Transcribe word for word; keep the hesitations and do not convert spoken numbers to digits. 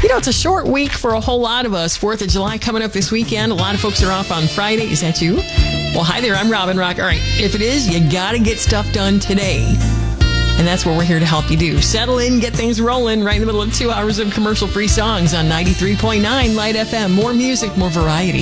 You know, it's a short week for a whole lot of us. fourth of July coming up this weekend. A lot of folks are off on Friday. Is that you? Well, hi there. I'm Robin Rock. All right. If it is, you got to get stuff done today. And that's what we're here to help you do. Settle in, get things rolling right in the middle of two hours of commercial-free songs on ninety-three point nine Light F M. More music, more variety.